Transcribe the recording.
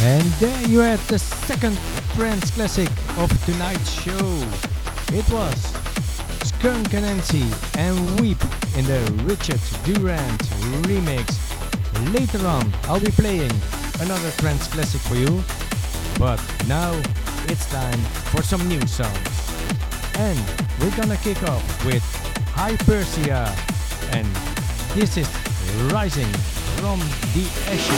And there you had the second trance classic of tonight's show. It was Skunk Anansi and Weep in the Richard Durand remix. Later on I'll be playing another trance classic for you, but now it's time for some new songs. And we're gonna kick off with Hypersia, and this is Rising from the Ashes.